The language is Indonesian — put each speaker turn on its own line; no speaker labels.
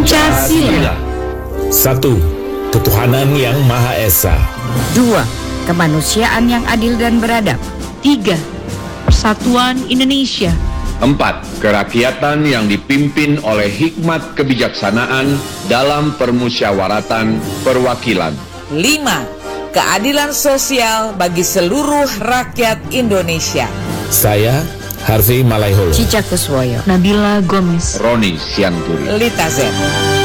Pancasila.
1. Ketuhanan yang Maha Esa.
2. Kemanusiaan yang adil dan beradab.
3. Persatuan Indonesia.
4. Kerakyatan yang dipimpin oleh hikmat kebijaksanaan dalam permusyawaratan perwakilan.
5. Keadilan sosial bagi seluruh rakyat Indonesia.
Saya, Harvey Malaiholo.
Cica Kuswoyo.
Nabila Gomez.
Roni Sianturi.
Lita Z.